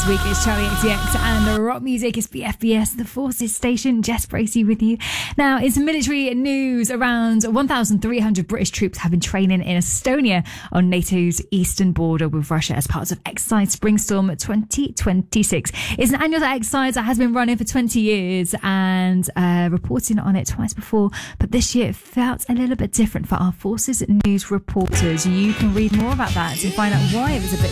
this week. It's Charlie XCX and the rock music is BFBS, the Forces Station. Jess Bracey with you. Now, it's military news. Around 1,300 British troops have been training in Estonia on NATO's eastern border with Russia as part of exercise Springstorm 2026. It's an annual exercise that has been running for 20 years and reporting on it twice before. But this year it felt a little bit different for our Forces News reporters. You can read more about that to find out why it was a bit